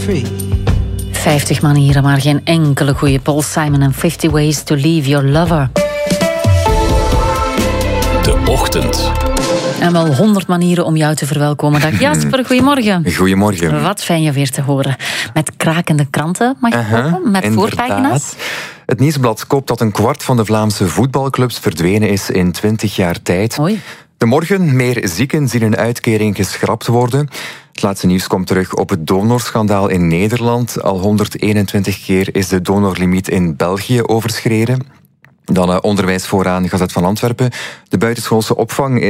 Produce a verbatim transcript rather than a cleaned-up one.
free. vijftig manieren, maar geen enkele goede. Paul Simon en fifty ways to leave your lover. De ochtend. En wel honderd manieren om jou te verwelkomen. Dag Jasper, goedemorgen. Goedemorgen. Wat fijn je weer te horen. Met krakende kranten, mag je Uh-huh, hopen? Met inderdaad. voorpagina's. Het Nieuwsblad koopt dat een kwart van de Vlaamse voetbalclubs verdwenen is in twintig jaar tijd. Oei. De morgen meer zieken zien hun uitkering geschrapt worden. Het laatste nieuws komt terug op het donorschandaal in Nederland. Al honderdeenentwintig keer is de donorlimiet in België overschreden. Dan uh, onderwijs vooraan, Gazet van Antwerpen. De buitenschoolse opvang